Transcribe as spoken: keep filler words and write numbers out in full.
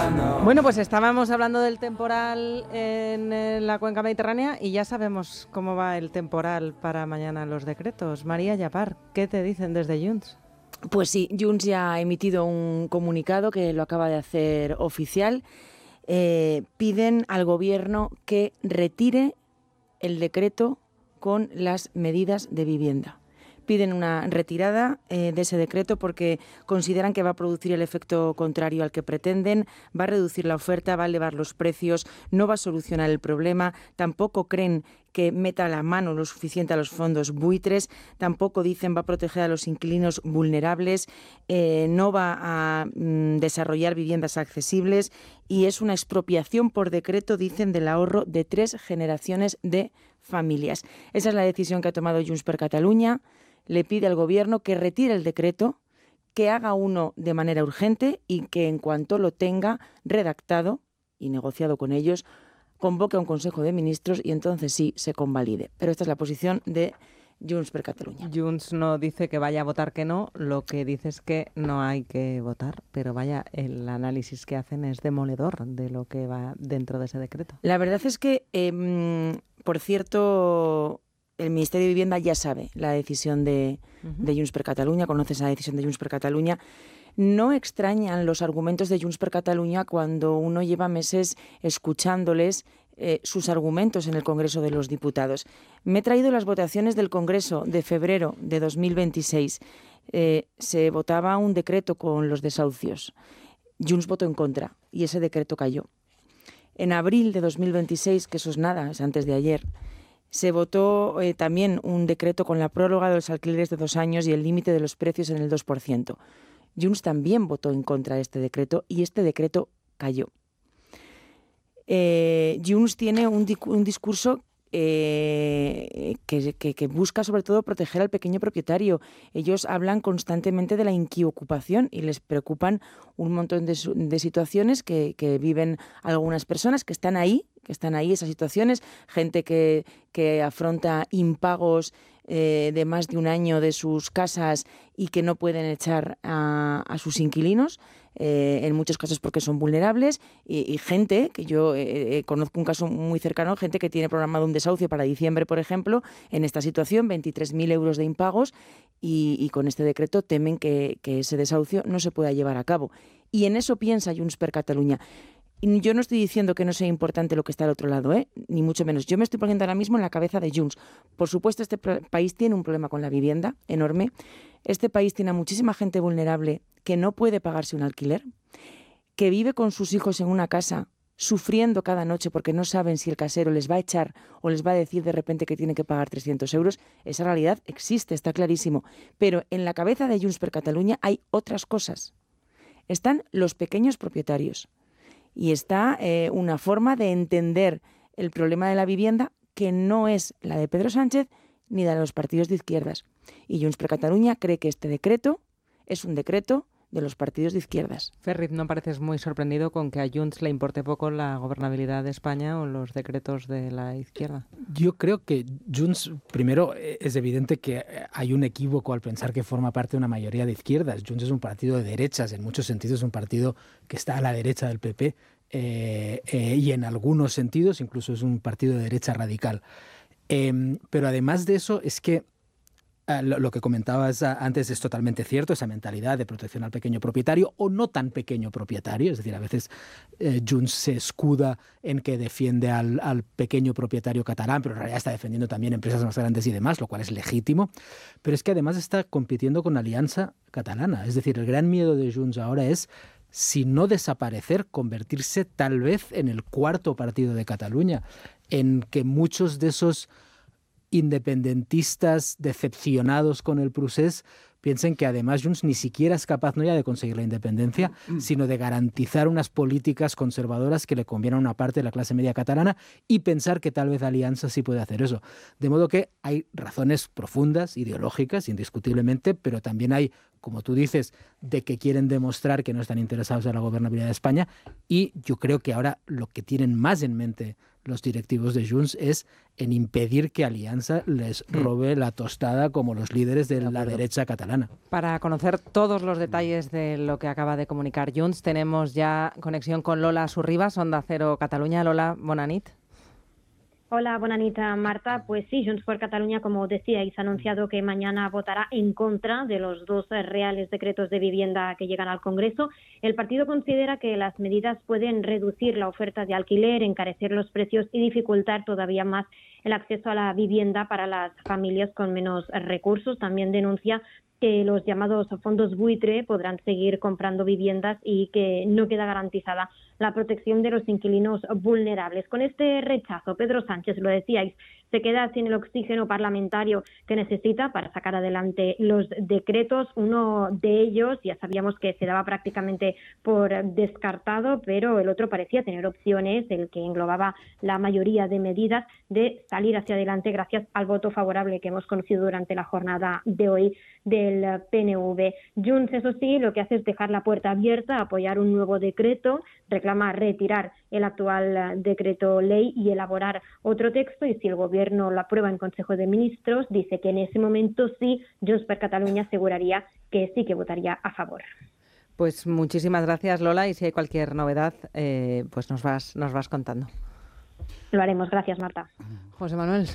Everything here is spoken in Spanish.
Bueno, pues estábamos hablando del temporal en la cuenca mediterránea y ya sabemos cómo va el temporal para mañana, los decretos. María Yapar, ¿qué te dicen desde Junts? Pues sí, Junts ya ha emitido un comunicado que lo acaba de hacer oficial. Eh, piden al gobierno que retire el decreto con las medidas de vivienda. Piden una retirada eh, de ese decreto porque consideran que va a producir el efecto contrario al que pretenden, va a reducir la oferta, va a elevar los precios, no va a solucionar el problema, tampoco creen que meta la mano lo suficiente a los fondos buitres, tampoco dicen va a proteger a los inquilinos vulnerables, eh, no va a mm, desarrollar viviendas accesibles y es una expropiación por decreto, dicen, del ahorro de tres generaciones de familias. Esa es la decisión que ha tomado Junts per Catalunya. Le pide al gobierno que retire el decreto, que haga uno de manera urgente y que en cuanto lo tenga redactado y negociado con ellos, convoque a un Consejo de Ministros y entonces sí se convalide. Pero esta es la posición de Junts per Catalunya. Junts no dice que vaya a votar que no, lo que dice es que no hay que votar, pero vaya, el análisis que hacen es demoledor de lo que va dentro de ese decreto. La verdad es que, eh, por cierto, el Ministerio de Vivienda ya sabe la decisión de, uh-huh. de Junts per Catalunya, conoce esa decisión de Junts per Catalunya. No extrañan los argumentos de Junts per Catalunya cuando uno lleva meses escuchándoles eh, sus argumentos en el Congreso de los Diputados. Me he traído las votaciones del Congreso de febrero de dos mil veintiséis. Eh, se votaba un decreto con los desahucios. Junts votó en contra y ese decreto cayó. En abril de dos mil veintiséis, que eso es nada, es antes de ayer, se votó eh, también un decreto con la prórroga de los alquileres de dos años y el límite de los precios en el dos por ciento. Junts también votó en contra de este decreto y este decreto cayó. Eh, Junts tiene un, un discurso eh, que, que, que busca sobre todo proteger al pequeño propietario. Ellos hablan constantemente de la inquiocupación y les preocupan un montón de, de situaciones que, que viven algunas personas que están ahí, que están ahí esas situaciones, gente que, que afronta impagos eh, de más de un año de sus casas y que no pueden echar a, a sus inquilinos, eh, en muchos casos porque son vulnerables, y, y gente, que yo eh, conozco un caso muy cercano, gente que tiene programado un desahucio para diciembre, por ejemplo, en esta situación, veintitrés mil euros de impagos, y, y con este decreto temen que, que ese desahucio no se pueda llevar a cabo. Y en eso piensa Junts per Catalunya. Y yo no estoy diciendo que no sea importante lo que está al otro lado, ¿eh? Ni mucho menos. Yo me estoy poniendo ahora mismo en la cabeza de Junts. Por supuesto, este país tiene un problema con la vivienda enorme. Este país tiene a muchísima gente vulnerable que no puede pagarse un alquiler, que vive con sus hijos en una casa sufriendo cada noche porque no saben si el casero les va a echar o les va a decir de repente que tienen que pagar trescientos euros. Esa realidad existe, está clarísimo. Pero en la cabeza de Junts per Catalunya hay otras cosas. Están los pequeños propietarios. Y está eh, una forma de entender el problema de la vivienda que no es la de Pedro Sánchez ni la de los partidos de izquierdas. Y Junts per Catalunya cree que este decreto es un decreto de los partidos de izquierdas. Ferriz, ¿no pareces muy sorprendido con que a Junts le importe poco la gobernabilidad de España o los decretos de la izquierda? Yo creo que Junts, primero, es evidente que hay un equívoco al pensar que forma parte de una mayoría de izquierdas. Junts es un partido de derechas, en muchos sentidos es un partido que está a la derecha del P P eh, eh, y en algunos sentidos incluso es un partido de derecha radical. Eh, pero además de eso es que Uh, lo, lo que comentabas uh, antes es totalmente cierto, esa mentalidad de protección al pequeño propietario o no tan pequeño propietario, es decir, a veces eh, Junts se escuda en que defiende al, al pequeño propietario catalán, pero en realidad está defendiendo también empresas más grandes y demás, lo cual es legítimo, pero es que además está compitiendo con Alianza Catalana, es decir, el gran miedo de Junts ahora es, si no desaparecer, convertirse tal vez en el cuarto partido de Cataluña, en que muchos de esos independentistas decepcionados con el procés piensen que además Junts ni siquiera es capaz no ya de conseguir la independencia, sino de garantizar unas políticas conservadoras que le convienan a una parte de la clase media catalana y pensar que tal vez Alianza sí puede hacer eso. De modo que hay razones profundas, ideológicas, indiscutiblemente, pero también hay como tú dices, de que quieren demostrar que no están interesados en la gobernabilidad de España, y yo creo que ahora lo que tienen más en mente los directivos de Junts es en impedir que Alianza les robe la tostada como los líderes de la derecha catalana. Para conocer todos los detalles de lo que acaba de comunicar Junts, tenemos ya conexión con Lola Surribas, Onda Cero Cataluña. Lola, bona nit. Hola, buena nit, Marta. Pues sí, Junts por Cataluña, como decíais, ha anunciado que mañana votará en contra de los dos reales decretos de vivienda que llegan al Congreso. El partido considera que las medidas pueden reducir la oferta de alquiler, encarecer los precios y dificultar todavía más el acceso a la vivienda para las familias con menos recursos. También denuncia que los llamados fondos buitre podrán seguir comprando viviendas y que no queda garantizada la protección de los inquilinos vulnerables. Con este rechazo, Pedro Sánchez, lo decíais, se queda sin el oxígeno parlamentario que necesita para sacar adelante los decretos. Uno de ellos ya sabíamos que se daba prácticamente por descartado, pero el otro parecía tener opciones, el que englobaba la mayoría de medidas, de salir hacia adelante gracias al voto favorable que hemos conocido durante la jornada de hoy del P N V. Junts, eso sí, lo que hace es dejar la puerta abierta a apoyar un nuevo decreto, reclama retirar el actual decreto ley y elaborar otro texto, y si el Gobierno lo aprueba en Consejo de Ministros, dice que en ese momento sí, Junts per Catalunya aseguraría que sí que votaría a favor. Pues muchísimas gracias, Lola, y si hay cualquier novedad, eh, pues nos vas, nos vas contando. Lo haremos. Gracias, Marta. José Manuel.